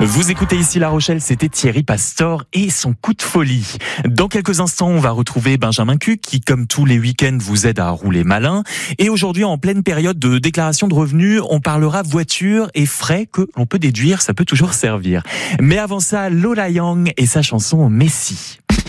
Vous écoutez ici La Rochelle, c'était Thierry Pastor et son coup de folie. Dans quelques instants, on va retrouver Benjamin Cuc qui, comme tous les week-ends, vous aide à rouler malin. Et aujourd'hui, en pleine période de déclaration de revenus, on parlera voiture et frais que l'on peut déduire, ça peut toujours servir. Mais avant ça, Lola Young et sa chanson Messi.